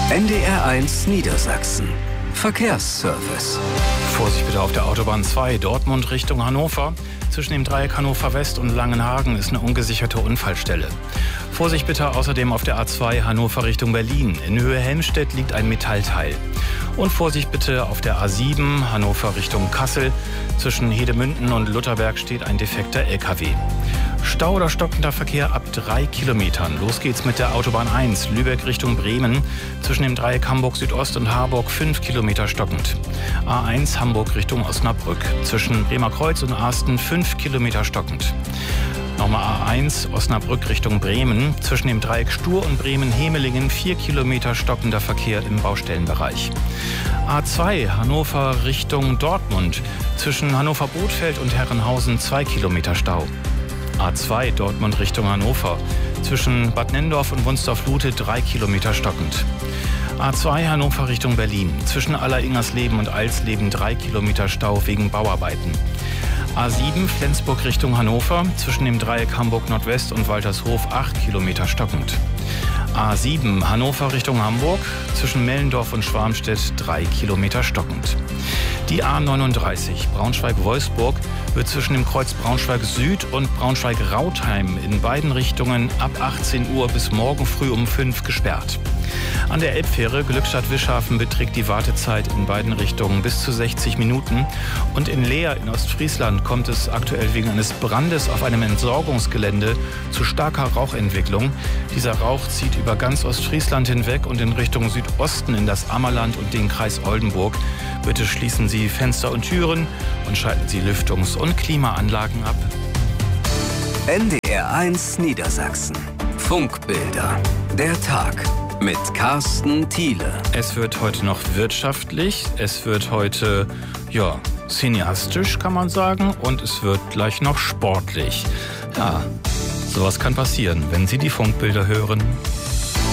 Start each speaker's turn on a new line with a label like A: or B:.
A: NDR1 Niedersachsen. Verkehrsservice.
B: Vorsicht bitte auf der Autobahn 2, Dortmund Richtung Hannover. Zwischen dem Dreieck Hannover West und Langenhagen ist eine ungesicherte Unfallstelle. Vorsicht bitte außerdem auf der A2 Hannover Richtung Berlin. In Höhe Helmstedt liegt ein Metallteil. Und Vorsicht bitte auf der A7 Hannover Richtung Kassel. Zwischen Hedemünden und Lutherberg steht ein defekter LKW. Stau oder stockender Verkehr ab 3 Kilometern. Los geht's mit der Autobahn 1, Lübeck Richtung Bremen. Zwischen dem Dreieck Hamburg Südost und Harburg 5 Kilometer stockend. A1 Hamburg Richtung Osnabrück. Zwischen Bremer Kreuz und Asten 5 Kilometer stockend. Nochmal A1 Osnabrück Richtung Bremen. Zwischen dem Dreieck Stur und Bremen-Hemelingen 4 Kilometer stockender Verkehr im Baustellenbereich. A2 Hannover Richtung Dortmund. Zwischen Hannover-Bothfeld und Herrenhausen 2 Kilometer Stau. A2 Dortmund Richtung Hannover. Zwischen Bad Nenndorf und Wunsdorf-Lute 3 Kilometer stockend. A2 Hannover Richtung Berlin. Zwischen Alleringersleben und Alsleben 3 Kilometer Stau wegen Bauarbeiten. A7 Flensburg Richtung Hannover. Zwischen dem Dreieck Hamburg Nordwest und Waltershof 8 Kilometer stockend. A7 Hannover Richtung Hamburg. Zwischen Mellendorf und Schwarmstedt 3 Kilometer stockend. Die A39 Braunschweig-Wolfsburg wird zwischen dem Kreuz Braunschweig Süd und Braunschweig-Rautheim in beiden Richtungen ab 18 Uhr bis morgen früh um 5 gesperrt. An der Elbfähre Glückstadt-Wischhafen beträgt die Wartezeit in beiden Richtungen bis zu 60 Minuten. Und in Leer in Ostfriesland kommt es aktuell wegen eines Brandes auf einem Entsorgungsgelände zu starker Rauchentwicklung. Dieser Rauch zieht über ganz Ostfriesland hinweg und in Richtung Südosten in das Ammerland und den Kreis Oldenburg. Bitte schließen Sie Fenster und Türen und schalten Sie Lüftungs- und Klimaanlagen ab.
A: NDR1 Niedersachsen. Funkbilder. Der Tag. Mit Carsten Thiele.
B: Es wird heute noch wirtschaftlich, es wird heute, cineastisch kann man sagen, und es wird gleich noch sportlich. Ja, sowas kann passieren, wenn Sie die Funkbilder hören.